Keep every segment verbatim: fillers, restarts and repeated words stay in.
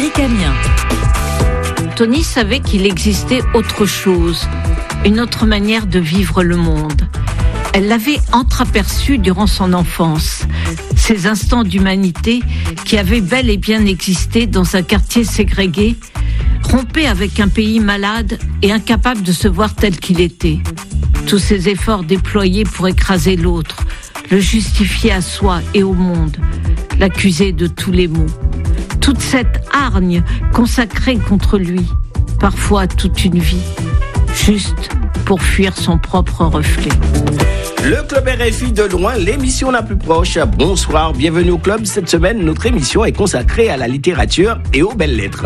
Éric Amiens. Tony savait qu'il existait autre chose, une autre manière de vivre le monde. Elle l'avait entreaperçu durant son enfance, ces instants d'humanité qui avaient bel et bien existé dans un quartier ségrégué, rompé avec un pays malade et incapable de se voir tel qu'il était. Tous ces efforts déployés pour écraser l'autre, le justifier à soi et au monde, l'accuser de tous les maux. Toute cette hargne consacrée contre lui, parfois toute une vie, juste pour fuir son propre reflet. Le Club R F I de loin, l'émission la plus proche. Bonsoir, bienvenue au Club. Cette semaine, notre émission est consacrée à la littérature et aux belles lettres.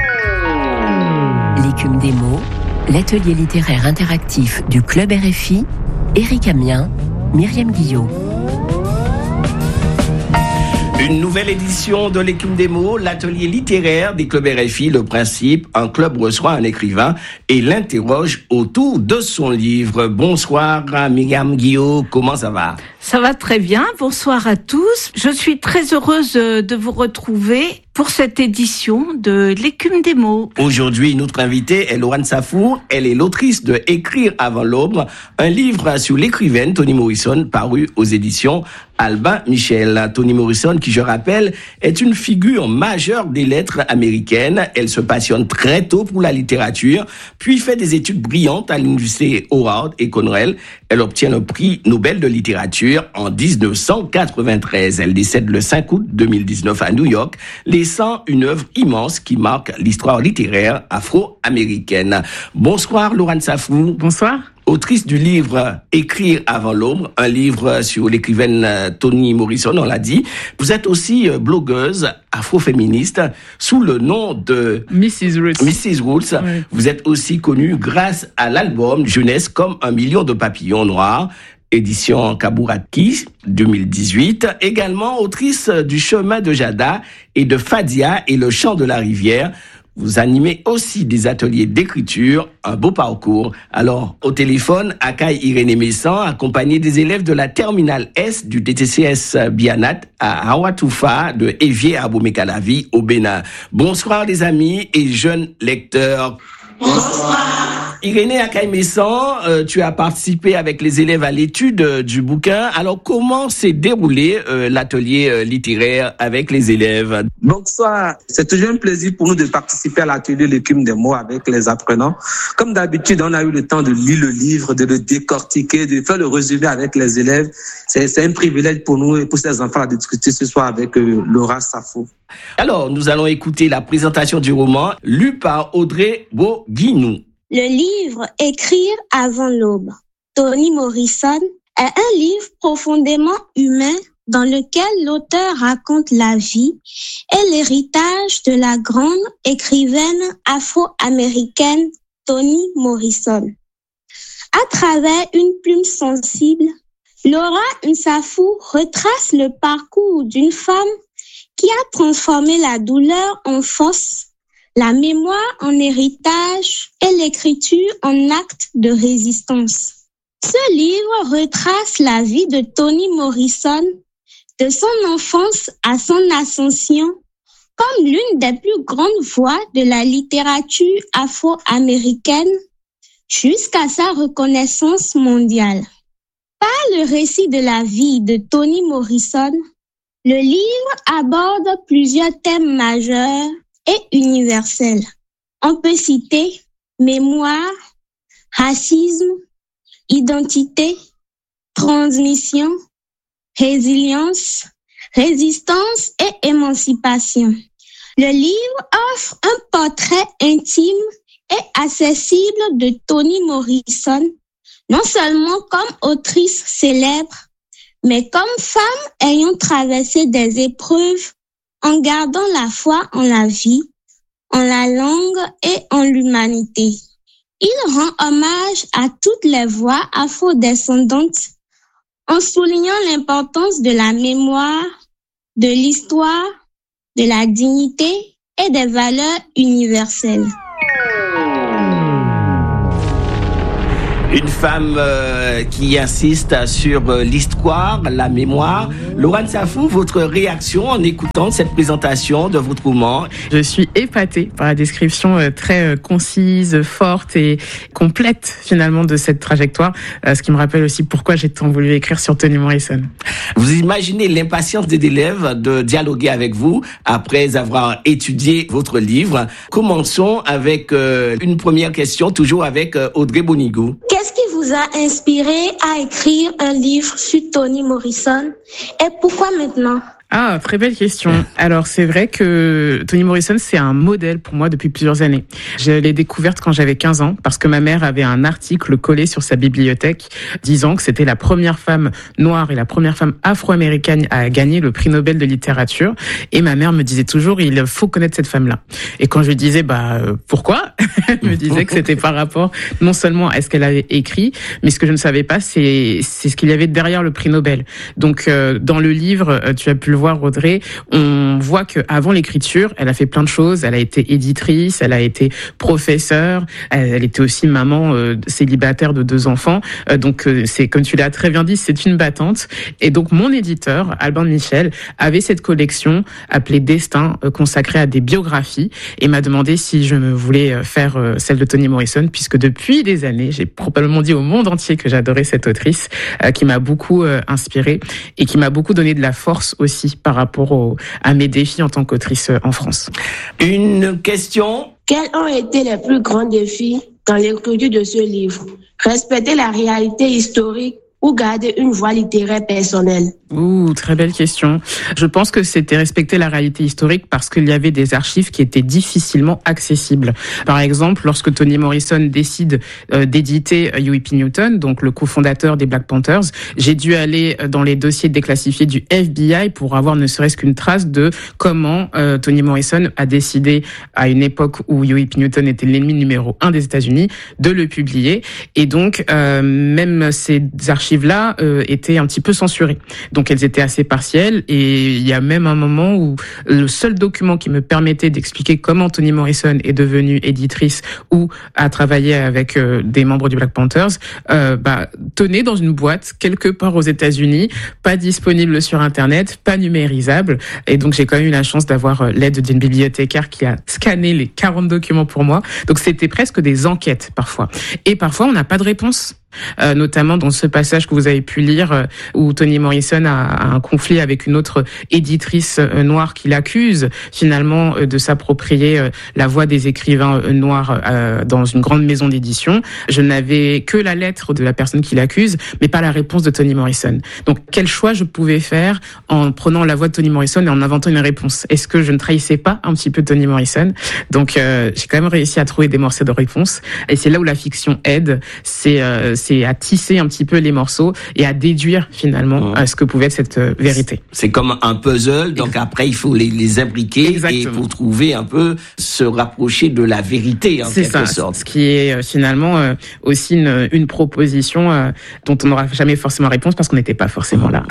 L'écume des mots, l'atelier littéraire interactif du Club R F I, Éric Amiens, Myriam Guillot. Une nouvelle édition de l'écume des mots, l'atelier littéraire des clubs R F I. Le principe, un club reçoit un écrivain et l'interroge autour de son livre. Bonsoir Myriam Guillot, comment ça va ? Ça va très bien, bonsoir à tous. Je suis très heureuse de vous retrouver pour cette édition de l'écume des mots. Aujourd'hui, notre invitée est Laurane Safour. Elle est l'autrice de Écrire avant l'aube, un livre sur l'écrivaine Toni Morrison paru aux éditions Albin Michel. Toni Morrison, qui je rappelle, est une figure majeure des lettres américaines. Elle se passionne très tôt pour la littérature, puis fait des études brillantes à l'université Howard et Cornell. Elle obtient le prix Nobel de littérature en dix-neuf cent quatre-vingt-treize. Elle décède le cinq août deux mille dix-neuf à New York, laissant une œuvre immense qui marque l'histoire littéraire afro-américaine. Bonsoir Laurane Safour. Bonsoir. Autrice du livre Écrire avant l'aube, un livre sur l'écrivaine Toni Morrison, on l'a dit. Vous êtes aussi blogueuse afroféministe sous le nom de missus Roots. missus Roots. Oui. Vous êtes aussi connue grâce à l'album Jeunesse comme un million de papillons noirs, édition Kabouraki deux mille dix-huit. Également autrice du Chemin de Jada et de Fadia et le Chant de la rivière. Vous animez aussi des ateliers d'écriture, un beau parcours. Alors, au téléphone, Akaï Irénée Messan, accompagnée des élèves de la terminale S du T T C S Bianat à Hawatoufa de Evier à Abomey-Calavi au Bénin. Bonsoir les amis et jeunes lecteurs. Bonsoir. Irénée Akaï Messan, euh, tu as participé avec les élèves à l'étude euh, du bouquin. Alors, comment s'est déroulé euh, l'atelier euh, littéraire avec les élèves ? Bonsoir. C'est toujours un plaisir pour nous de participer à l'atelier l'écume des mots avec les apprenants. Comme d'habitude, on a eu le temps de lire le livre, de le décortiquer, de faire le résumé avec les élèves. C'est, c'est un privilège pour nous et pour ces enfants à discuter ce soir avec euh, Laurane Safour. Alors, nous allons écouter la présentation du roman lu par Audrey Boguinou. Le livre Écrire avant l'aube, Toni Morrison, est un livre profondément humain dans lequel l'auteur raconte la vie et l'héritage de la grande écrivaine afro-américaine Toni Morrison. À travers une plume sensible, Laurane Safour retrace le parcours d'une femme qui a transformé la douleur en force, la mémoire en héritage et l'écriture en acte de résistance. Ce livre retrace la vie de Toni Morrison, de son enfance à son ascension, comme l'une des plus grandes voix de la littérature afro-américaine, jusqu'à sa reconnaissance mondiale. Par le récit de la vie de Toni Morrison, le livre aborde plusieurs thèmes majeurs et universels. On peut citer mémoire, racisme, identité, transmission, résilience, résistance et émancipation. Le livre offre un portrait intime et accessible de Toni Morrison, non seulement comme autrice célèbre, mais comme femme ayant traversé des épreuves en gardant la foi en la vie, en la langue et en l'humanité. Il rend hommage à toutes les voix afro-descendantes en soulignant l'importance de la mémoire, de l'histoire, de la dignité et des valeurs universelles. Une femme euh, qui insiste sur euh, l'histoire, la mémoire. Laurent Safou, votre réaction en écoutant cette présentation de votre roman? Je suis épatée par la description euh, très euh, concise, forte et complète finalement de cette trajectoire, euh, ce qui me rappelle aussi pourquoi j'ai tant voulu écrire sur Toni Morrison. Vous imaginez l'impatience des élèves de dialoguer avec vous après avoir étudié votre livre. Commençons avec euh, une première question, toujours avec euh, Audrey Bonigou. Qu'est-ce qui vous a inspiré à écrire un livre sur Toni Morrison et pourquoi maintenant? Ah, très belle question. Alors, c'est vrai que Toni Morrison, c'est un modèle pour moi depuis plusieurs années. Je l'ai découverte quand j'avais quinze ans parce que ma mère avait un article collé sur sa bibliothèque disant que c'était la première femme noire et la première femme afro-américaine à gagner le prix Nobel de littérature. Et ma mère me disait toujours, il faut connaître cette femme-là. Et quand je lui disais, bah, pourquoi? Elle me disait que c'était par rapport non seulement à ce qu'elle avait écrit, mais ce que je ne savais pas, c'est, c'est ce qu'il y avait derrière le prix Nobel. Donc, euh, dans le livre, tu as pu le voir, Audrey, on voit qu'avant l'écriture, elle a fait plein de choses. Elle a été éditrice, elle a été professeure, elle, elle était aussi maman euh, célibataire de deux enfants. Euh, donc, euh, c'est comme tu l'as très bien dit, c'est une battante. Et donc, mon éditeur, Albin Michel, avait cette collection appelée Destin, euh, consacrée à des biographies, et m'a demandé si je me voulais faire euh, celle de Toni Morrison, puisque depuis des années, j'ai probablement dit au monde entier que j'adorais cette autrice, euh, qui m'a beaucoup euh, inspirée et qui m'a beaucoup donné de la force aussi par rapport au, à mes défis en tant qu'autrice en France. Une question. Quels ont été les plus grands défis dans l'écriture de ce livre? Respecter la réalité historique ou garder une voix littéraire personnelle? Ouh, très belle question. Je pense que c'était respecter la réalité historique parce qu'il y avait des archives qui étaient difficilement accessibles. Par exemple, lorsque Toni Morrison décide euh, d'éditer Huey P. Newton, donc le cofondateur des Black Panthers, j'ai dû aller dans les dossiers déclassifiés du F B I pour avoir ne serait-ce qu'une trace de comment euh, Toni Morrison a décidé, à une époque où Huey P. Newton était l'ennemi numéro un des États-Unis, de le publier. Et donc, euh, même ces archives-là euh, étaient un petit peu censurées. Donc elles étaient assez partielles et il y a même un moment où le seul document qui me permettait d'expliquer comment Toni Morrison est devenue éditrice ou a travaillé avec euh, des membres du Black Panthers, euh, bah, tenait dans une boîte quelque part aux États-Unis, pas disponible sur Internet, pas numérisable. Et donc j'ai quand même eu la chance d'avoir l'aide d'une bibliothécaire qui a scanné les quarante documents pour moi. Donc c'était presque des enquêtes parfois. Et parfois on n'a pas de réponse. Euh, notamment dans ce passage que vous avez pu lire euh, où Toni Morrison a, a un conflit avec une autre éditrice euh, noire qui l'accuse finalement euh, de s'approprier euh, la voix des écrivains euh, noirs euh, dans une grande maison d'édition. Je n'avais que la lettre de la personne qui l'accuse, mais pas la réponse de Toni Morrison. Donc quel choix je pouvais faire en prenant la voix de Toni Morrison et en inventant une réponse? Est-ce que je ne trahissais pas un petit peu Toni Morrison? Donc euh, j'ai quand même réussi à trouver des morceaux de réponse et c'est là où la fiction aide. C'est euh, c'est à tisser un petit peu les morceaux et à déduire finalement mmh. ce que pouvait être cette euh, vérité. C'est comme un puzzle, donc après il faut les, les imbriquer. Exactement. Et pour trouver un peu, se rapprocher de la vérité en c'est quelque ça, sorte. Ce qui est euh, finalement euh, aussi une, une proposition euh, dont on n'aura jamais forcément réponse parce qu'on n'était pas forcément là.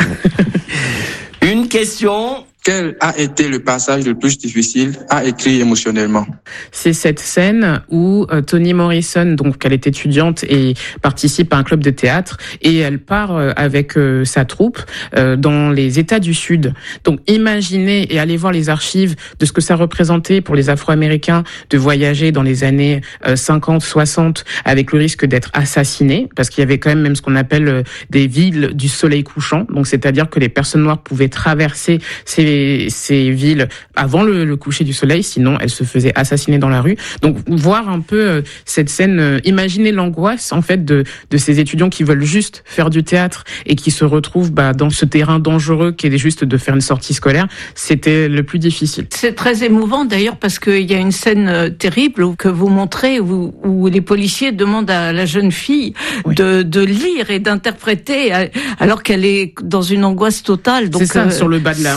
Une question. Quel a été le passage le plus difficile à écrire émotionnellement? C'est cette scène où euh, Toni Morrison, donc elle est étudiante et participe à un club de théâtre et elle part euh, avec euh, sa troupe euh, dans les États du Sud. Donc imaginez et allez voir les archives de ce que ça représentait pour les Afro-Américains de voyager dans les années euh, cinquante, soixante avec le risque d'être assassinés parce qu'il y avait quand même même ce qu'on appelle euh, des villes du soleil couchant. Donc c'est-à-dire que les personnes noires pouvaient traverser ces ces villes avant le, le coucher du soleil, sinon elles se faisaient assassiner dans la rue. Donc voir un peu euh, cette scène, euh, imaginer l'angoisse en fait de de ces étudiants qui veulent juste faire du théâtre et qui se retrouvent bah, dans ce terrain dangereux qui est juste de faire une sortie scolaire, c'était le plus difficile. C'est très émouvant d'ailleurs parce qu'il y a une scène terrible que vous montrez où, où les policiers demandent à la jeune fille oui. de, de lire et d'interpréter alors qu'elle est dans une angoisse totale. Donc, c'est ça, euh, sur le bas de la route, oui.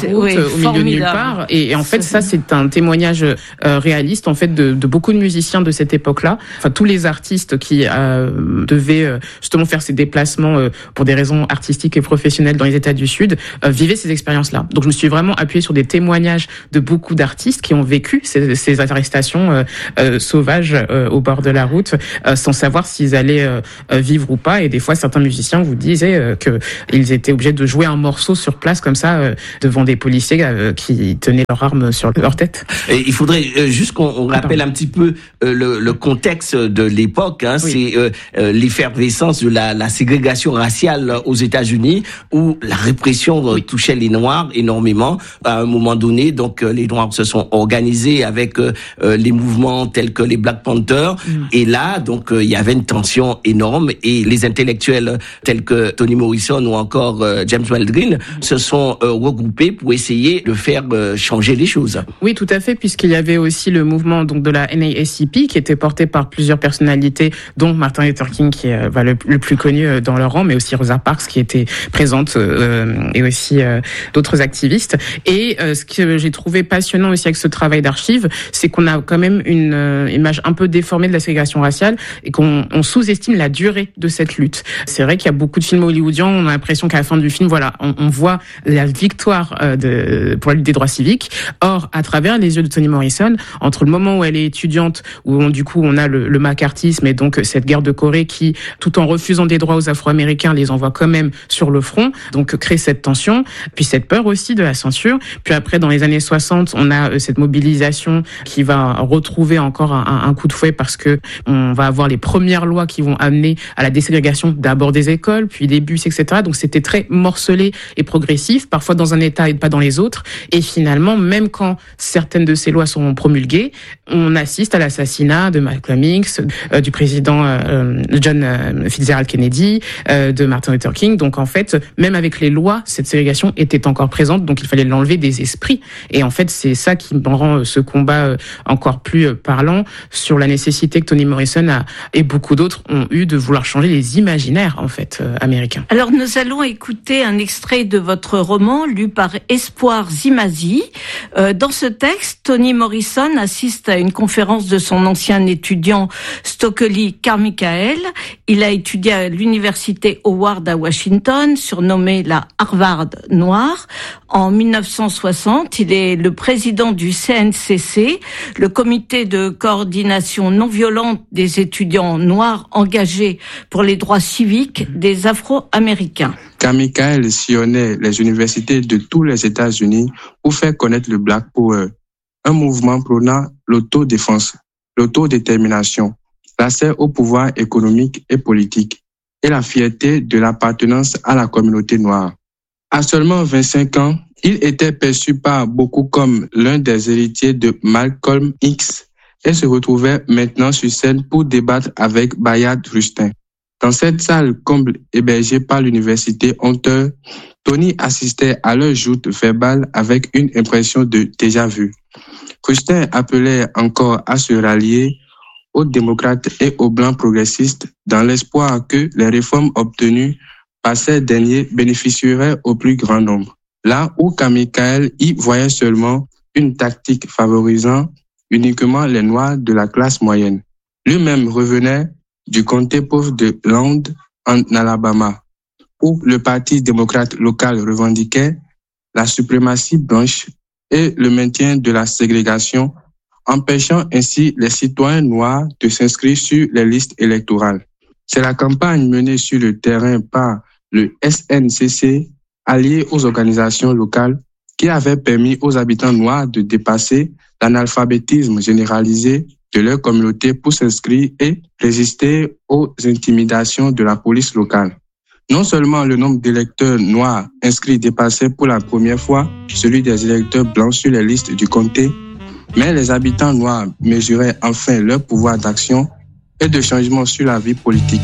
au milieu de nulle part. Et, et en fait, ça, c'est un témoignage euh, réaliste, en fait, de, de beaucoup de musiciens de cette époque-là. Enfin, tous les artistes qui euh, devaient euh, justement faire ces déplacements euh, pour des raisons artistiques et professionnelles dans les États du Sud euh, vivaient ces expériences-là. Donc, je me suis vraiment appuyée sur des témoignages de beaucoup d'artistes qui ont vécu ces, ces arrestations euh, euh, sauvages euh, au bord de la route, euh, sans savoir s'ils allaient euh, vivre ou pas. Et des fois, certains musiciens vous disaient euh, qu'ils étaient obligés de jouer un morceau sur place comme ça euh, devant des policiers euh, qui tenaient leurs armes sur leur tête. Et il faudrait euh, juste qu'on on rappelle un petit peu euh, le, le contexte de l'époque. Hein, oui. C'est euh, euh, l'effervescence de la, la ségrégation raciale aux États-Unis, où la répression oui. touchait les Noirs énormément. À un moment donné, donc euh, les Noirs se sont organisés avec euh, les mouvements tels que les Black Panthers. Mm. Et là, donc euh, il y avait une tension énorme, et les intellectuels tels que Toni Morrison ou encore euh, James Baldwin mm. se sont euh, regroupés pour essayer de faire euh, changer les choses. Oui, tout à fait, puisqu'il y avait aussi le mouvement donc de la N A A C P qui était porté par plusieurs personnalités, dont Martin Luther King qui est euh, bah, le, le plus connu dans leur rang, mais aussi Rosa Parks qui était présente euh, et aussi euh, d'autres activistes. Et euh, ce que j'ai trouvé passionnant aussi avec ce travail d'archives, c'est qu'on a quand même une euh, image un peu déformée de la ségrégation raciale et qu'on on sous-estime la durée de cette lutte. C'est vrai qu'il y a beaucoup de films hollywoodiens, on a l'impression qu'à la fin du film, voilà, on, on voit la victoire euh, de, pour la lutte des droits civiques. Or, à travers les yeux de Toni Morrison, entre le moment où elle est étudiante, où on, du coup on a le, le macartisme et donc cette guerre de Corée qui, tout en refusant des droits aux Afro-Américains, les envoie quand même sur le front, donc crée cette tension, puis cette peur aussi de la censure. Puis après, dans les années soixante, on a cette mobilisation qui va retrouver encore un, un coup de fouet parce que on va avoir les premières lois qui vont amener à la déségrégation d'abord des écoles, puis des bus, et cetera. Donc c'était très morcelé et progressif, parfois dans un État et pas dans les autres. Et finalement, même quand certaines de ces lois sont promulguées, on assiste à l'assassinat de Malcolm X, euh, du président euh, John euh, Fitzgerald Kennedy, euh, de Martin Luther King. Donc en fait, même avec les lois, cette ségrégation était encore présente, donc il fallait l'enlever des esprits. Et en fait, c'est ça qui rend ce combat encore plus parlant sur la nécessité que Toni Morrison a, et beaucoup d'autres ont eu de vouloir changer les imaginaires en fait euh, américains. Alors nous allons écouter un extrait de votre roman lu par Espoir Zimazi. Euh, dans ce texte, Toni Morrison assiste à une conférence de son ancien étudiant Stokely Carmichael. Il a étudié à l'université Howard à Washington, surnommée la Harvard noire. En dix-neuf cent soixante, il est le président du C N C C, le comité de coordination non violente des étudiants noirs engagés pour les droits civiques des Afro-Américains. Carmichael sillonnait les universités de tous les États-Unis pour faire connaître le Black Power, un mouvement prônant l'autodéfense, l'autodétermination, l'accès au pouvoir économique et politique et la fierté de l'appartenance à la communauté noire. À seulement vingt-cinq ans, il était perçu par beaucoup comme l'un des héritiers de Malcolm X et se retrouvait maintenant sur scène pour débattre avec Bayard Rustin. Dans cette salle comble hébergée par l'université Hunter, Toni assistait à leur joute verbale avec une impression de déjà-vu. Rustin appelait encore à se rallier aux démocrates et aux blancs progressistes dans l'espoir que les réformes obtenues par ces derniers bénéficieraient au plus grand nombre. Là où Carmichael y voyait seulement une tactique favorisant uniquement les Noirs de la classe moyenne. Lui-même revenait du comté pauvre de Land en Alabama, où le Parti démocrate local revendiquait la suprématie blanche et le maintien de la ségrégation, empêchant ainsi les citoyens noirs de s'inscrire sur les listes électorales. C'est la campagne menée sur le terrain par le S N C C, allié aux organisations locales, qui avait permis aux habitants noirs de dépasser l'analphabétisme généralisé de leur communauté pour s'inscrire et résister aux intimidations de la police locale. Non seulement le nombre d'électeurs noirs inscrits dépassait pour la première fois celui des électeurs blancs sur les listes du comté, mais les habitants noirs mesuraient enfin leur pouvoir d'action et de changement sur la vie politique.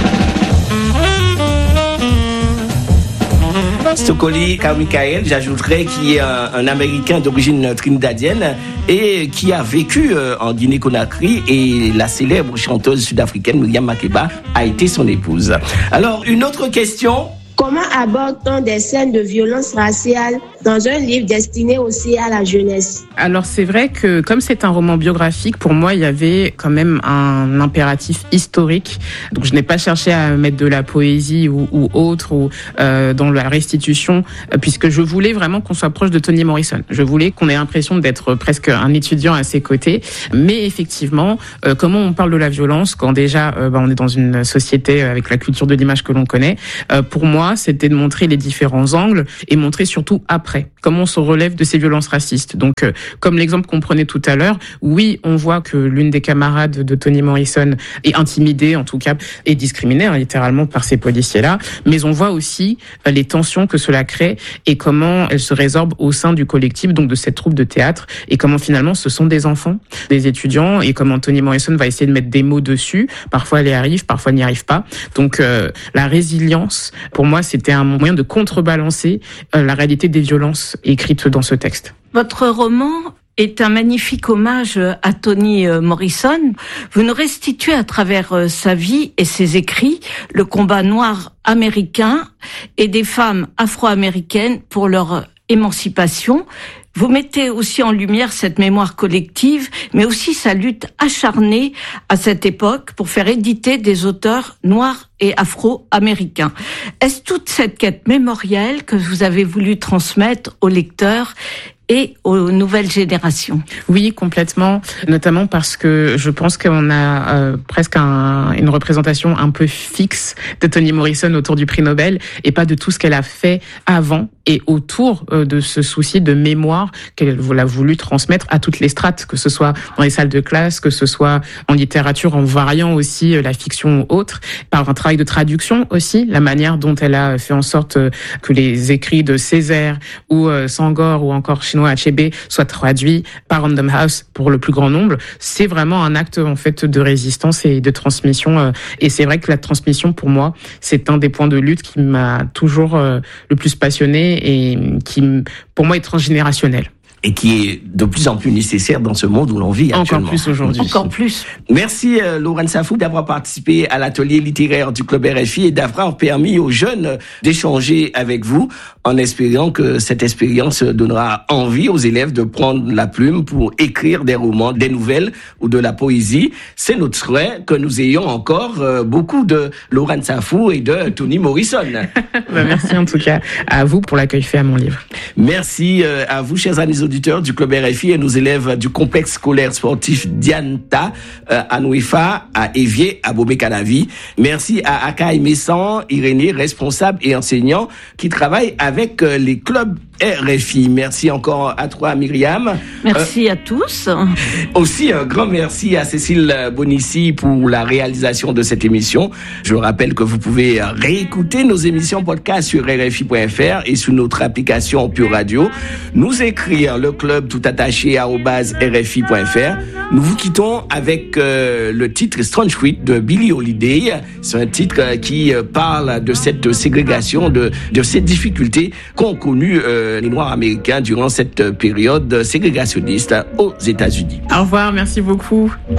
Stokely Carmichael, j'ajouterais, qui est un, un Américain d'origine trinidadienne et qui a vécu euh, en Guinée-Conakry, et la célèbre chanteuse sud-africaine Miriam Makeba a été son épouse. Alors, une autre question. Comment aborde-t-on des scènes de violence raciale dans un livre destiné aussi à la jeunesse? Alors c'est vrai que comme c'est un roman biographique, pour moi il y avait quand même un impératif historique. Donc je n'ai pas cherché à mettre de la poésie ou, ou autre ou euh, dans la restitution, puisque je voulais vraiment qu'on soit proche de Toni Morrison. Je voulais qu'on ait l'impression d'être presque un étudiant à ses côtés. Mais effectivement, euh, comment on parle de la violence quand déjà euh, bah, on est dans une société avec la culture de l'image que l'on connaît. Euh, pour moi, c'était de montrer les différents angles et montrer surtout après comment on se relève de ces violences racistes. Donc, euh, comme l'exemple qu'on prenait tout à l'heure, oui, on voit que l'une des camarades de Toni Morrison est intimidée, en tout cas, est discriminée hein, littéralement par ces policiers-là. Mais on voit aussi euh, les tensions que cela crée et comment elles se résorbent au sein du collectif, donc de cette troupe de théâtre, et comment finalement ce sont des enfants, des étudiants, et comment Toni Morrison va essayer de mettre des mots dessus. Parfois elle y arrive, parfois elle n'y arrive pas. Donc euh, la résilience, pour moi, c'était un moyen de contrebalancer euh, la réalité des violences écrites dans ce texte. Votre roman est un magnifique hommage à Toni Morrison. Vous nous restituez à travers sa vie et ses écrits le combat noir américain et des femmes afro-américaines pour leur émancipation. Vous mettez aussi en lumière cette mémoire collective, mais aussi sa lutte acharnée à cette époque pour faire éditer des auteurs noirs et afro-américains. Est-ce toute cette quête mémorielle que vous avez voulu transmettre aux lecteurs et aux nouvelles générations? Oui, complètement, notamment parce que je pense qu'on a euh, presque un, une représentation un peu fixe de Toni Morrison autour du prix Nobel et pas de tout ce qu'elle a fait avant et autour euh, de ce souci de mémoire qu'elle a voulu transmettre à toutes les strates, que ce soit dans les salles de classe, que ce soit en littérature, en variant aussi euh, la fiction ou autre, par un travail de traduction aussi, la manière dont elle a fait en sorte euh, que les écrits de Césaire ou euh, Senghor ou encore chinois Achebe soit traduit par Random House pour le plus grand nombre, c'est vraiment un acte en fait de résistance et de transmission. Et c'est vrai que la transmission, pour moi, c'est un des points de lutte qui m'a toujours le plus passionné et qui, pour moi, est transgénérationnel. Et qui est de plus en plus nécessaire dans ce monde où l'on vit actuellement. Encore plus aujourd'hui. Encore plus. Merci euh, Laurent Safou d'avoir participé à l'atelier littéraire du Club R F I et d'avoir permis aux jeunes d'échanger avec vous, en espérant que cette expérience donnera envie aux élèves de prendre la plume pour écrire des romans, des nouvelles ou de la poésie. C'est notre souhait que nous ayons encore euh, beaucoup de Laurent Safou et de Toni Morrison. bah, merci en tout cas à vous pour l'accueil fait à mon livre. Merci euh, à vous, chers amis auditeurs du Club R F I et nos élèves du complexe scolaire sportif Dianta euh, à Nouifa, à Évier, à Bobé-Calavi. Merci à Akaï Messan, Irénée, responsable et enseignant qui travaille avec euh, les clubs R F I. Merci encore à toi, Myriam. Merci euh, à tous. Aussi, un grand merci à Cécile Bonissi pour la réalisation de cette émission. Je rappelle que vous pouvez réécouter nos émissions podcast sur R F I point F R et sur notre application Pure Radio. Nous écrire le club tout attaché arobase R F I point F R. Nous vous quittons avec euh, le titre Strange Fruit de Billie Holiday. C'est un titre euh, qui euh, parle de cette ségrégation, de, de cette difficulté qu'ont connu euh, les Noirs américains durant cette période ségrégationniste aux États-Unis. Au revoir, merci beaucoup.